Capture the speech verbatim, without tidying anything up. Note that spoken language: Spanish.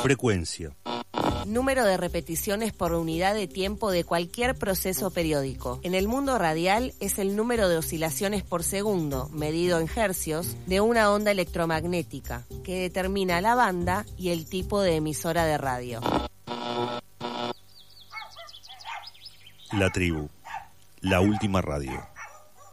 Frecuencia. Número de repeticiones por unidad de tiempo de cualquier proceso periódico. En el mundo radial es el número de oscilaciones por segundo, medido en hercios, de una onda electromagnética, que determina la banda y el tipo de emisora de radio. La tribu, la última radio.